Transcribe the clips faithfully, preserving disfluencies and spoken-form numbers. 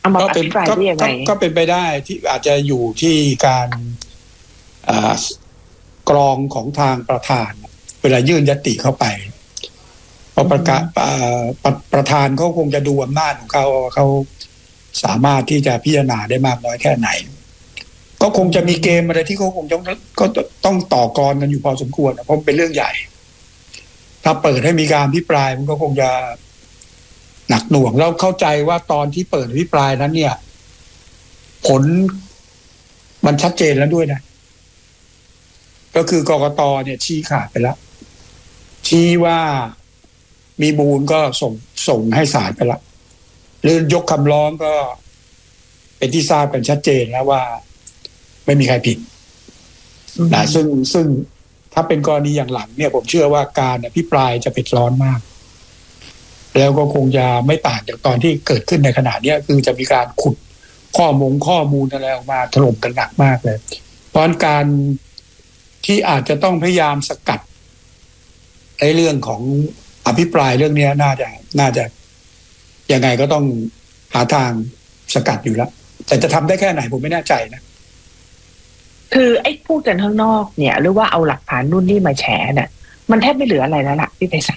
เอามาก็อเป็นภิปรายก็ได้ยังไงก็เป็นไปได้ที่อาจจะอยู่ที่การอ่ากรองของทางประธานเวลายื่นญัตติเข้าไปเพราะประกาศอ่าประประธานเขาคงจะดูอำนาจของเขาว่าเขาสามารถที่จะพิจารณาได้มากน้อยแค่ไหนก็คงจะมีเกมอะไรที่เขาคงต้องก็ต้องต่อกรกันอยู่พอสมควรนะเพราะมันเป็นเรื่องใหญ่ถ้าเปิดให้มีการอภิปรายมันก็คงจะหนักหน่วงแล้วเข้าใจว่าตอนที่เปิดอภิปรายนั้นเนี่ยผลมันชัดเจนแล้วด้วยนะก็คือกกต.เนี่ยชี้ขาดไปแล้วชี้ว่ามีมูลก็ส่งส่งให้ศาลไปแล้วหรือยกคำร้องก็เป็นที่ทราบกันชัดเจนแล้วว่าไม่มีใครผิดนะซึ่งซึ่งถ้าเป็นกรณีอย่างหลังเนี่ยผมเชื่อว่าการอภิปรายจะเผ็ดร้อนมากแล้วก็คงจะไม่ต่างจากตอนที่เกิดขึ้นในขณะนี้คือจะมีการขุดข้อมูลข้อมูลอะไรออกมาถล่มกันหนักมากเลยเพราะการที่อาจจะต้องพยายามสกัดในเรื่องของอภิปรายเรื่องนี้น่าจะน่าจะยังไงก็ต้องหาทางสกัดอยู่แล้วแต่จะทำได้แค่ไหนผมไม่แน่ใจนะคือไอ้พูดกันข้างนอกเนี่ยหรือว่าเอาหลักฐานนู่นนี่มาแฉเนี่ยมันแทบไม่เหลืออะไรแล้วล่ะพี่ไพศาล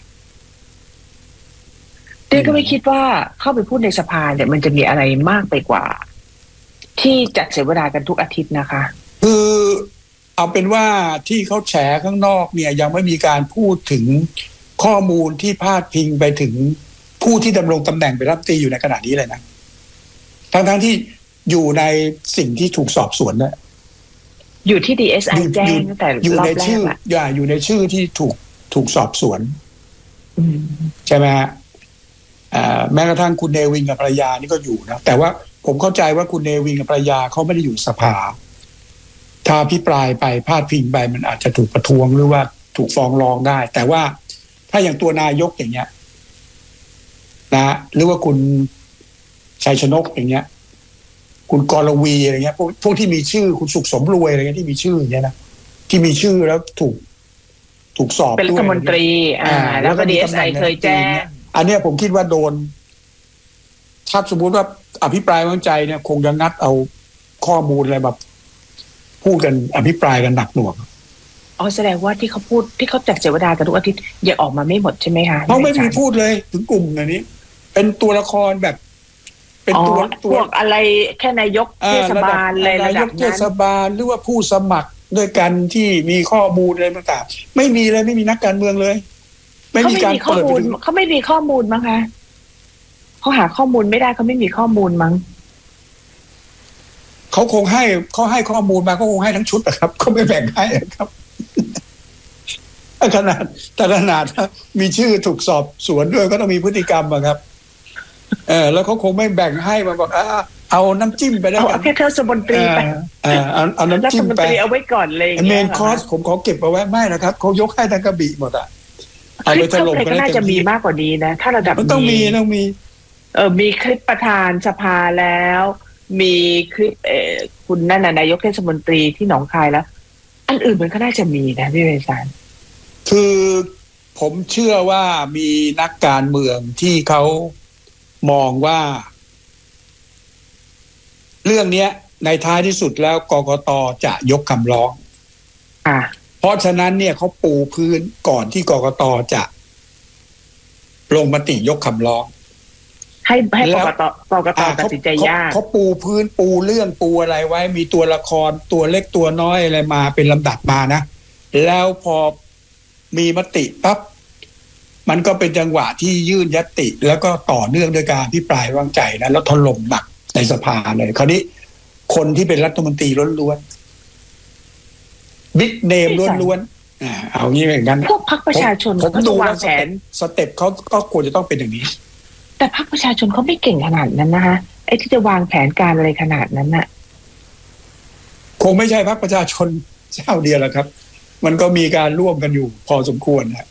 เต้ก็ไม่คิดว่าเข้าไปพูดในสภาเนี่ยมันจะมีอะไรมากไปกว่าที่จัดเสียเวลากันทุกอาทิตย์นะคะคือเอาเป็นว่าที่เขาแฉข้างนอกเนี่ยยังไม่มีการพูดถึงข้อมูลที่พาดพิงไปถึงผู้ที่ดำรงตำแหน่งเป็นรัฐมนตรีอยู่ในขณะนี้เลยนะทั้งทั้งที่อยู่ในสิ่งที่ถูกสอบสวนเนี่ยอยู่ที่ ดี เอส ไอ แจ้งตั้งแต่รอบแรกอ่ะอย่าอยู่ในชื่อที่ถูกถูกสอบสวนใช่ไหมฮะแม้กระทั่งคุณเนวินกับภรรยานี่ก็อยู่นะแต่ว่าผมเข้าใจว่าคุณเนวินกับภรรยาเขาไม่ได้อยู่สภาถ้าพิปรายไปพาดพิงไปมันอาจจะถูกประท้วงหรือว่าถูกฟ้องร้องได้แต่ว่าถ้าอย่างตัวนายกอย่างเงี้ยนะหรือว่าคุณชัยชนกอย่างเงี้ยคุณกรวีอะไรเงี้ยพวกพวกที่มีชื่อคุณสุขสมรวยอะไรเงี้ยที่มีชื่ออย่างเงี้ยนะที่มีชื่อแล้วถูกถูกสอบเป็นรัฐมนตรีอ่าแล้วก็ ดี เอส ไอ เคยแจ้งอันเนี้ยผมคิดว่าโดนถ้าสมมุติว่าอภิปรายไว้วางใจเนี่ยคงจะงัดเอาข้อมูลอะไรแบบพูดกันอภิปรายกันหนักหน่วงอ๋อแสดงว่าที่เขาพูดที่เขาจัดเสวนากันทุกอาทิตย์ยังออกมาไม่หมดใช่ไหมคะเขาไม่มีพูดเลยถึงกลุ่มอันนี้เป็นตัวละครแบบเป็นตัวพวกอะไรแค่นายกเทศบาลอะไรระดับนั้นนายกเทศบาลหรือว่าผู้สมัครด้วยกันที่มีข้อมูลอะไรต่างๆไม่มีเลยไม่มีนักการเมืองเลยไม่มีการเปิดเขาไม่มีข้อมูลมั้งคะเขาหาข้อมูลไม่ได้เขาไม่มีข้อมูลมั้งเขาคงให้เขาให้ข้อมูลมาเขาคงให้ทั้งชุดนะครับเขาไม่แบ่งให้ครับขนาดแต่ขนาดมีชื่อถูกสอบสวนด้วยก็ต้องมีพฤติกรรมอะครับเออแล้วเขาคงไม่แบ่งให้มาบอกอ่าเอาน้ำจิ้มไปได้เอาแค่เทศมนตรีไปอ่าเอาเอาน้ำจิ้มไปเอาไว้ก่อนเลยเมนคอร์สผมขอเก็บเอาไว้ไม่นะครับเขายกให้ทั้งกระบี่หมดอ่ะเอาไปถล่มกันน่าจะมีมากกว่านี้นะถ้าระดับมันต้องมีต้องมีเออมีคลิปประธานสภาแล้วมีคลิปเออคุณนั่นน่ะนายกเทศมนตรีที่หนองคายแล้วอันอื่นมันก็น่าจะมีนะพี่ไพศาลคือผมเชื่อว่ามีนักการเมืองที่เขามองว่าเรื่องนี้ในท้ายที่สุดแล้วกกต.จะยกคำร้องอ่าเพราะฉะนั้นเนี่ยเขาปูพื้นก่อนที่กกต.จะลงมติยกคำร้องให้ให้กกต.กกต.ตัดสินใจยากเขาปูพื้นปูเรื่องปูอะไรไว้มีตัวละครตัวเล็กตัวน้อยอะไรมาเป็นลำดับมานะแล้วพอมีมติปั๊บมันก็เป็นจังหวะที่ยื่นญัตติแล้วก็ต่อเนื่องโดยการอภิปรายวางใจนะแล้วถล่มหนักในสภาเลยคราวนี้คนที่เป็นรัฐมนตรีล้วนๆบิ๊กเนมล้วนๆอ่าเอางี้อย่างนั้นพวกพรรคประชาชนเขาจะวางแผนสเต็ปเขาก็ควรจะต้องเป็นอย่างนี้แต่พรรคประชาชนเขาไม่เก่งขนาดนั้นนะคะไอ้ที่จะวางแผนการอะไรขนาดนั้นน่ะคงไม่ใช่พรรคประชาชนเจ้าเดียวแล้วครับมันก็มีการร่วมกันอยู่พอสมควรนะ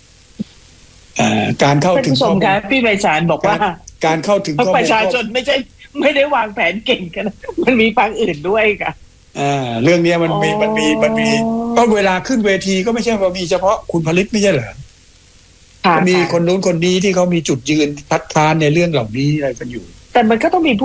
การเข้าถึงข้อมูลพี่ไพศาลบอกว่าการเข้าถึงข้อมูลประชาชนไม่ใช่ไม่ได้วางแผนเก่งกันมันมีฝั่งอื่นด้วยค่ะอ่าเรื่องนี้มันมีมันมีมันมีก็เวลาขึ้นเวทีก็ไม่ใช่ว่ามีเฉพาะคุณผลิตไม่ใช่เหรอมีคนนู้นคนนี้ที่เขามีจุดยืนพัดทานในเรื่องเหล่านี้อะไรกันอยู่แต่มันก็ต้องมี